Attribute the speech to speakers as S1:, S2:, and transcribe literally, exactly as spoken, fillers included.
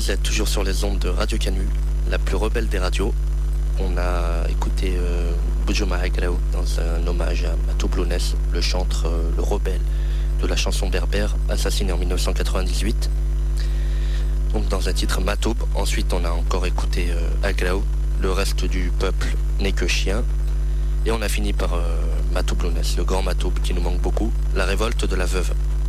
S1: Vous êtes toujours sur les ondes de Radio Canu, la plus rebelle des radios. On a écouté euh, Bujuma Agrao dans un hommage à Matou Blounès, le chantre, euh, le rebelle de la chanson berbère, assassiné en mille neuf cent quatre-vingt-dix-huit. Donc dans un titre Matoub. Ensuite on a encore écouté euh, Agrao, le reste du peuple n'est que chien. Et on a fini par euh, Matou Blounès, le grand Matoub qui nous manque beaucoup, la révolte de la veuve.